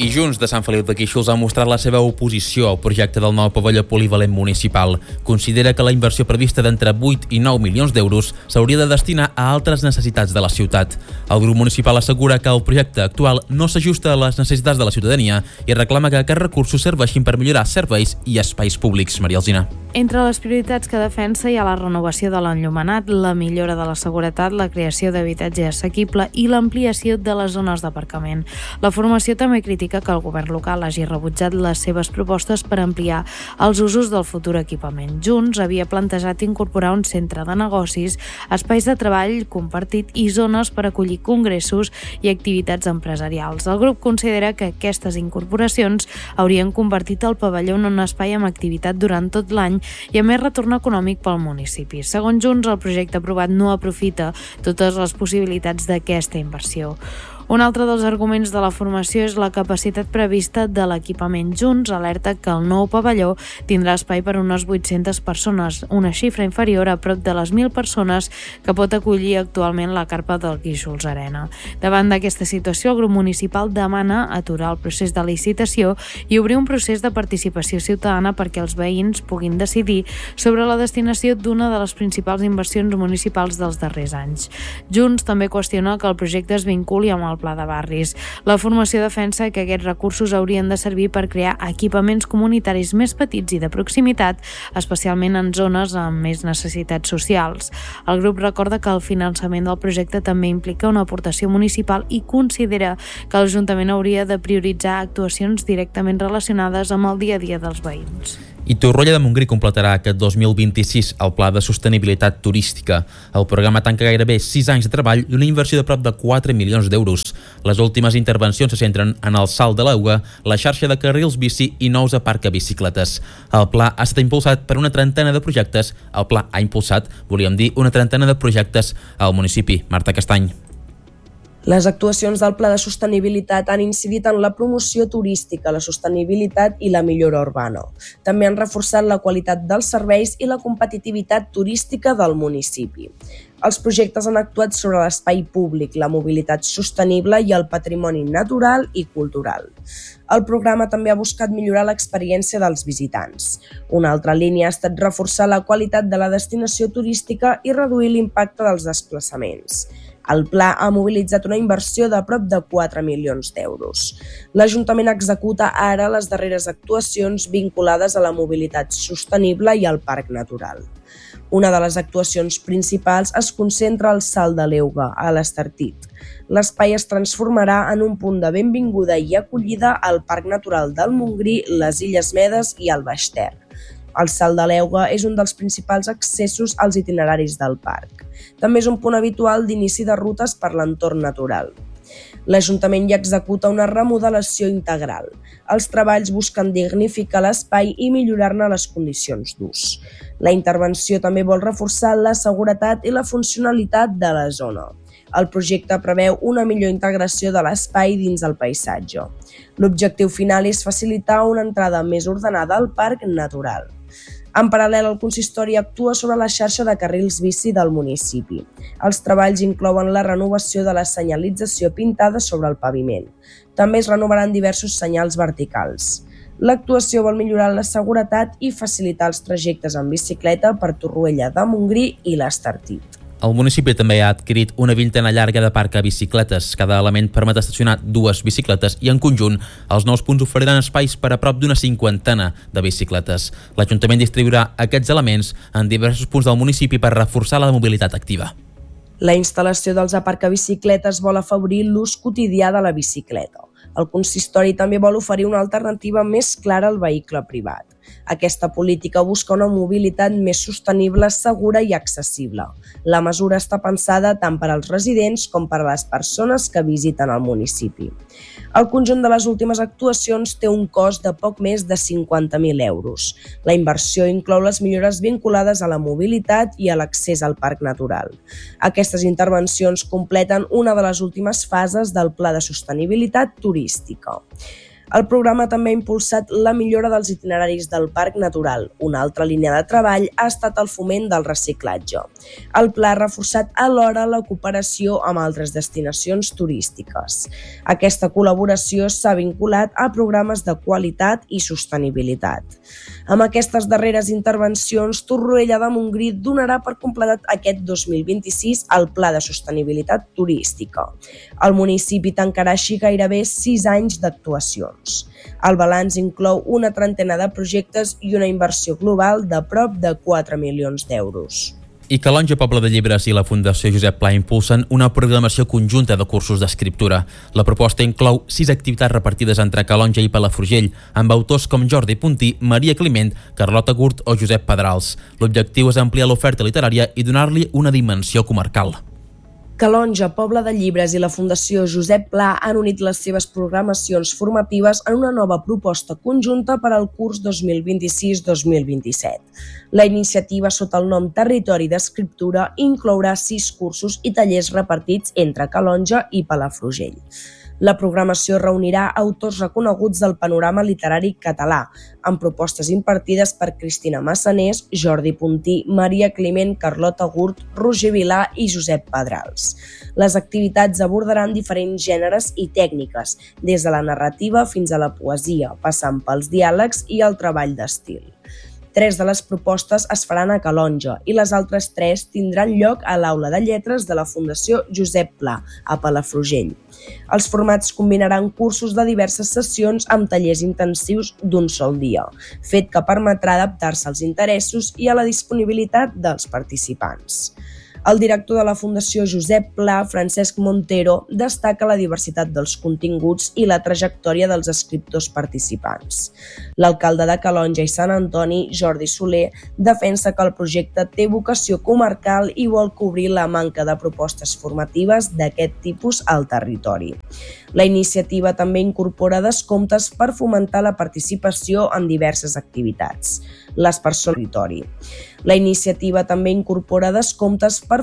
I Junts de Sant Feliu de Guíxols ha mostrat la seva oposició al projecte del nou pavelló polivalent municipal. Considera que la inversió prevista d'entre 8 i 9 milions d'euros s'hauria de destinar a altres necessitats de la ciutat. El grup municipal assegura que el projecte actual no s'ajusta a les necessitats de la ciutadania i reclama que aquests recursos serveixin per millorar serveis i espais públics. Maria Alsina. Entre les prioritats que defensa hi ha la renovació de l'enllumenat, la millora de la seguretat, la creació d'habitatge assequible i l'ampliació de les zones d'aparcament. La formació també critica que el govern local hagi rebutjat les seves propostes per ampliar els usos del futur equipament. Junts havia plantejat incorporar un centre de negocis, espais de treball compartit i zones per acollir congressos i activitats empresarials. El grup considera que aquestes incorporacions haurien convertit el pavelló en un espai amb activitat durant tot l'any i a més retorn econòmic pel municipi. Segons Junts, el projecte aprovat no aprofita totes les possibilitats d'aquesta inversió. Un altre dels arguments de la formació és la capacitat prevista de l'equipament. Junts alerta que el nou pavelló tindrà espai per unes 800 persones, una xifra inferior a prop de les 1.000 persones que pot acollir actualment la carpa del Guíxols Arena. Davant d'aquesta situació, el grup municipal demana aturar el procés de licitació i obrir un procés de participació ciutadana perquè els veïns puguin decidir sobre la destinació d'una de les principals inversions municipals dels darrers anys. Junts també qüestiona que el projecte es vinculi amb el Pla de Barris. La formació defensa que aquests recursos haurien de servir per crear equipaments comunitaris més petits i de proximitat, especialment en zones amb més necessitats socials. El grup recorda que el finançament del projecte també implica una aportació municipal i considera que l'Ajuntament hauria de prioritzar actuacions directament relacionades amb el dia a dia dels veïns. I Torroella de Montgrí completarà aquest 2026 el Pla de Sostenibilitat Turística. El programa tanca gairebé 6 anys de treball i una inversió de prop de 4 milions d'euros. Les últimes intervencions se centren en el Salt de l'Auga, la xarxa de carrils bici i nous aparcabicicletes. El pla ha estat impulsat per una trentena de projectes. El pla ha impulsat, volíem dir, una trentena de projectes al municipi. Marta Castany. Les actuacions del Pla de Sostenibilitat han incidit en la promoció turística, la sostenibilitat i la millora urbana. També han reforçat la qualitat dels serveis i la competitivitat turística del municipi. Els projectes han actuat sobre l'espai públic, la mobilitat sostenible i el patrimoni natural i cultural. El programa també ha buscat millorar l'experiència dels visitants. Una altra línia ha estat reforçar la qualitat de la destinació turística i reduir l'impacte dels desplaçaments. El pla ha mobilitzat una inversió de prop de 4 milions d'euros. L'Ajuntament executa ara les darreres actuacions vinculades a la mobilitat sostenible i al parc natural. Una de les actuacions principals es concentra al Salt de l'Auga, a l'Estartit. L'espai es transformarà en un punt de benvinguda i acollida al Parc Natural del Montgrí, les Illes Medes i el Baix Ter. El Salt de l'Auga és un dels principals accessos als itineraris del parc. També és un punt habitual d'inici de rutes per l'entorn natural. L'Ajuntament hi executa una remodelació integral. Els treballs busquen dignificar l'espai i millorar-ne les condicions d'ús. La intervenció també vol reforçar la seguretat i la funcionalitat de la zona. El projecte preveu una millor integració de l'espai dins el paisatge. L'objectiu final és facilitar una entrada més ordenada al parc natural. En paral·lel, el consistori actua sobre la xarxa de carrils bici del municipi. Els treballs inclouen la renovació de la senyalització pintada sobre el paviment. També es renovaran diversos senyals verticals. L'actuació vol millorar la seguretat i facilitar els trajectes en bicicleta per Torroella de Montgrí i l'Estartit. El municipi també ha adquirit una vintena llarga de aparcabicicletes. Cada element permet estacionar 2 bicicletes i en conjunt els nous punts oferiran espais per a prop d'una 50 de bicicletes. L'Ajuntament distribuirà aquests elements en diversos punts del municipi per reforçar la mobilitat activa. La instal·lació dels aparcabicicletes vol afavorir l'ús quotidià de la bicicleta. El consistori també vol oferir una alternativa més clara al vehicle privat. Aquesta política busca una mobilitat més sostenible, segura i accessible. La mesura està pensada tant per als residents com per a les persones que visiten el municipi. El conjunt de les últimes actuacions té un cost de poc més de 50.000 euros. La inversió inclou les millores vinculades a la mobilitat i a l'accés al parc natural. Aquestes intervencions completen una de les últimes fases del Pla de Sostenibilitat Turística. El programa també ha impulsat la millora dels itineraris del Parc Natural. Una altra línia de treball ha estat el foment del reciclatge. El pla ha reforçat alhora la cooperació amb altres destinacions turístiques. Aquesta col·laboració s'ha vinculat a programes de qualitat i sostenibilitat. Amb aquestes darreres intervencions, Torroella de Montgrí donarà per completat aquest 2026 el Pla de Sostenibilitat Turística. El municipi tancarà així gairebé 6 anys d'actuacions. El balanç inclou una trentena de projectes i una inversió global de prop de 4 milions d'euros. I Calonge, Poble de Llibres i la Fundació Josep Pla impulsen una programació conjunta de cursos d'escriptura. La proposta inclou 6 activitats repartides entre Calonge i Palafrugell, amb autors com Jordi Puntí, Maria Climent, Carlota Gurt o Josep Pedrals. L'objectiu és ampliar l'oferta literària i donar-li una dimensió comarcal. Calonge, Poble de Llibres i la Fundació Josep Pla han unit les seves programacions formatives en una nova proposta conjunta per al curs 2026-2027. La iniciativa, sota el nom Territori d'Escriptura, inclourà 6 cursos i tallers repartits entre Calonge i Palafrugell. La programació reunirà autors reconeguts del panorama literari català, amb propostes impartides per Cristina Massanés, Jordi Puntí, Maria Climent, Carlota Gurt, Roger Vilà i Josep Pedrals. Les activitats abordaran diferents gèneres i tècniques, des de la narrativa fins a la poesia, passant pels diàlegs i el treball d'estil. 3 de les propostes es faran a Calonge i les altres 3 tindran lloc a l'Aula de Lletres de la Fundació Josep Pla, a Palafrugell. Els formats combinaran cursos de diverses sessions amb tallers intensius d'un sol dia, fet que permetrà adaptar-se als interessos i a la disponibilitat dels participants. El director de la Fundació Josep Pla, Francesc Montero, destaca la diversitat dels continguts i la trajectòria dels escriptors participants. L'alcalde de Calonge i Sant Antoni, Jordi Soler, defensa que el projecte té vocació comarcal i vol cobrir la manca de propostes formatives d'aquest tipus al territori. La iniciativa també incorpora descomptes per fomentar la participació en diverses activitats. Les persones del territori. La iniciativa també incorpora descomptes per